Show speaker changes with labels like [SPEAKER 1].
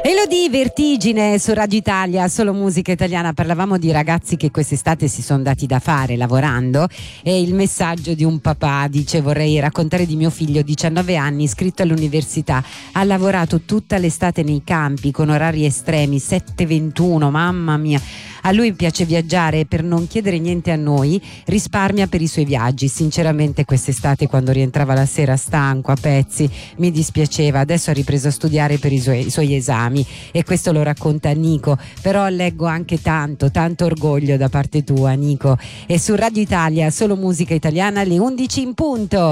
[SPEAKER 1] Elodie, Vertigine su Radio Italia, solo musica italiana. Parlavamo di ragazzi che quest'estate si sono dati da fare lavorando, e il messaggio di un papà dice: vorrei raccontare di mio figlio, 19 anni, iscritto all'università, ha lavorato tutta l'estate nei campi con orari estremi, 7-21, mamma mia. A lui piace viaggiare e per non chiedere niente a noi risparmia per i suoi viaggi. Sinceramente quest'estate, quando rientrava la sera stanco, a pezzi, mi dispiaceva. Adesso ha ripreso a studiare per i suoi esami, e questo lo racconta Nico. Però leggo anche tanto orgoglio da parte tua, Nico. E su Radio Italia, solo musica italiana, alle 11 in punto.